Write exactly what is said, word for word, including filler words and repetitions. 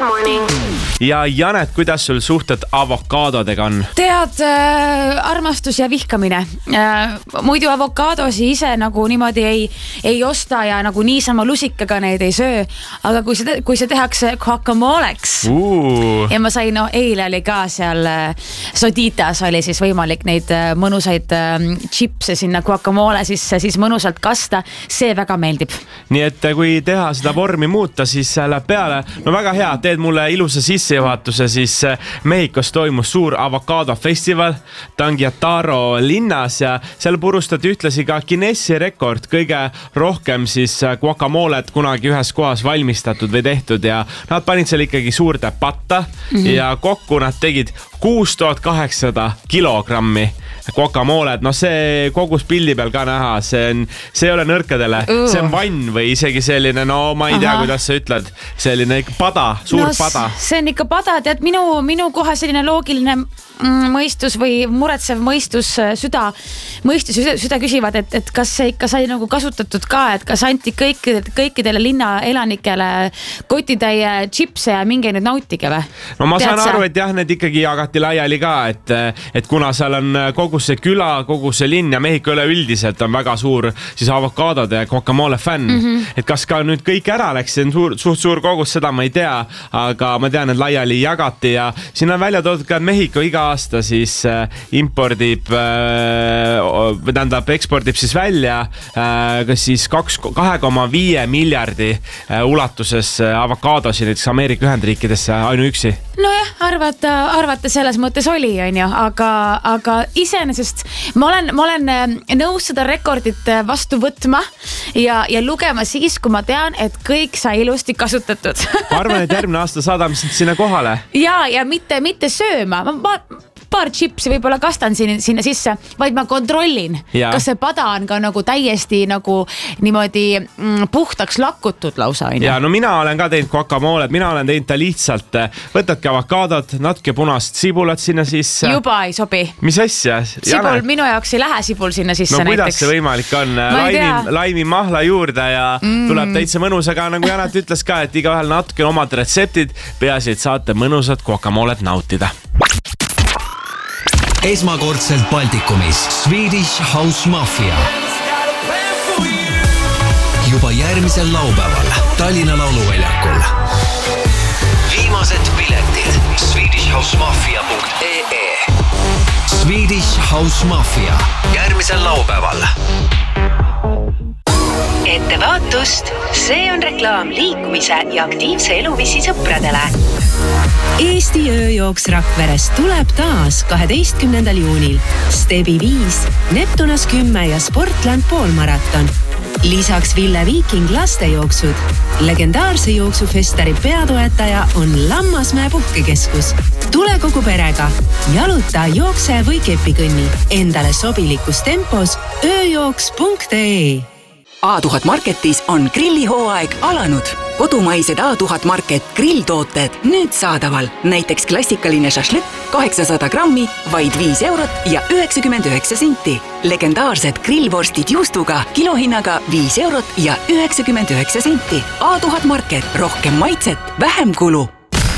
morning. Ja Janet, kuidas sul suhted avokaadodega on? Tead, äh, armastus ja vihkamine. Äh, muidu avokaadosi ise nagu niimoodi ei, ei osta ja nagu niisama lusikaga neid ei söö. Aga kui see, kui see tehakse guacamoleks uh. ja ma sain, no eile oli ka seal Soditas oli siis võimalik neid mõnusaid äh, chipse sinna guacamole sisse siis mõnusalt kasta. See väga meeldib. Nii et kui teha seda vormi muuta, siis läheb peale. No väga hea, teed mulle ilusa sissejuhatuse, siis Mehhikos toimus suur avokaadofestival Tangiataro linnas ja seal purustati ühtlasi ka Guinessi rekord, kõige rohkem siis guacamolet kunagi ühes kohas valmistatud või tehtud ja nad panid seal ikkagi suurde patta mm-hmm. ja kokku nad tegid kuus tuhat kaheksasada kilogrammi guacamolet. No see kogus pildi peal ka näha, see on, see ei ole nõrkadele, uh. see on vann või isegi selline, no ma ei tea, Aha. kuidas sa ütled, selline pada, suur no, pada. See on ikka pada, tead, minu, minu kohe selline loogiline mõistus või muretsev mõistus, süda, mõistus, süda, süda küsivad, et, et kas see ikka sai nagu kasutatud ka, et kas anti kõikidele, kõikidele linna elanikele kotitäie chipse ja minge nüüd nautige või? No ma Tead saan sa? aru, et jah, need ikkagi jagati laiali ka, et, et kuna seal on kogu see küla, kogu see linn ja Mehhiko üleüldiselt on väga suur siis avokaadode ja guacamole fänn, mm-hmm. et kas ka nüüd kõik ära läks, see on suur, suht suur kogus, seda ma ei tea, aga ma tean, et laiali jagati ja siin on välja toodud ka, et Mehhiko iga aasta siis äh, impordib äh, või tähendab, ekspordib siis välja äh, kas siis kahe koma viis miljardi äh, ulatuses äh, avokaadosi näiteks Ameerika Ühendriikidesse ainuüksi. Nojah, arvata, arvata selles mõttes oli, on ju, aga, aga iseenesest ma olen, ma olen nõus seda rekordit vastu võtma ja, ja lugema siis, kui ma tean, et kõik sai ilusti kasutatud. Ma arvan, et järgmine aasta saadame sinna kohale. Ja, ja mitte, mitte sööma. Ma, ma paar chipsi võib-olla kastan sinna, sinna sisse, vaid ma kontrollin, ja. Kas see pada on ka nagu täiesti nagu niimoodi mm, puhtaks lakutud lausa. Ja no mina olen ka teinud guacamolet, mina olen teinud ta lihtsalt, võtadki avokaadot, natuke punast sibulat sinna sisse. Juba ei sobi. Mis asja? Sibul Jane? Minu jaoks ei lähe sibul sinna sisse no, näiteks. No kuidas see võimalik on? Laimi, laimi mahla juurde ja mm. tuleb täitsa mõnus, aga nagu Janet ütles ka, et igaühel natuke omad retseptid, peaasi, et saate mõnusat guacamolet nautida. Esmakordselt Baltikumis Swedish House Mafia. Juba järgmisel laupäeval Tallinna lauluväljakul. Viimased piletid swedish house mafia punkt ee. Swedish House Mafia järgmisel laupäeval. Ettevaatust, see on reklaam liikumise ja aktiivse eluviisi sõpradele. Eesti ööjooks Rakveres tuleb taas kaheteistkümnendal juunil. Stebi viis, Neptunas kümme ja Sportland poolmaraton. Lisaks Ville Viiking lastejooksud. Legendaarse jooksufestari peatoetaja on Lammasmäe puhkekeskus. Tule kogu perega. Jaluta, jookse või kepikõnni. Endale sobilikus tempos ööjooks punkt ee. A tuhat Marketis on grillihooaeg alanud. Kodumaised A tuhat Market grilltooted nüüd saadaval. Näiteks klassikaline šašlõkk kaheksasada grammi, vaid viis eurot ja üheksakümmend üheksa senti. Legendaarsed grillvorstid juustuga kilohinnaga viis eurot ja üheksakümmend üheksa senti. A tuhat Market, rohkem maitset, vähem kulu.